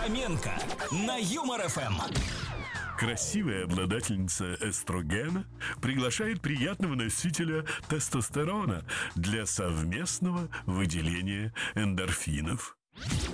Фоменко на Юмор ФМ. Красивая обладательница эстрогена приглашает приятного носителя тестостерона для совместного выделения эндорфинов.